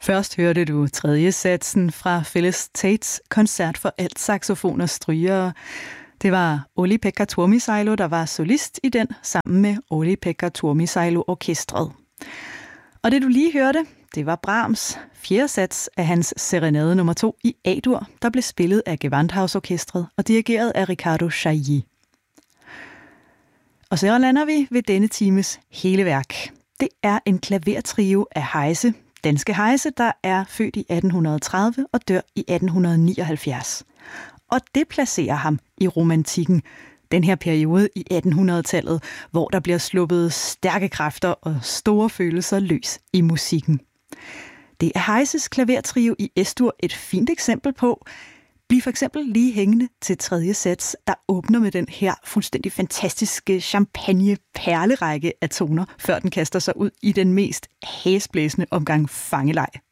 Først hørte du tredje satsen fra Phyllis Tates koncert for alt saxofon og strygere. Det var Olli-Pekka Tuomisailo, der var solist i den, sammen med Olli-Pekka Tuomisailo-orkestret. Og det du lige hørte, det var Brahms fjerde sats af hans Serenade nummer 2 i A-dur, der blev spillet af Gewandhausorkestret og dirigeret af Riccardo Chailly. Og så lander vi ved denne times hele værk. Det er en klavertrio af Heise, danske Heise, der er født i 1830 og dør i 1879. Og det placerer ham i romantikken, den her periode i 1800-tallet, hvor der bliver sluppet stærke kræfter og store følelser løs i musikken. Det er Heises klavertrio i S-dur et fint eksempel på. Bliv for eksempel lige hængende til tredje sats, der åbner med den her fuldstændig fantastiske champagne-perlerække af toner, før den kaster sig ud i den mest hæsblæsende omgang fangeleg.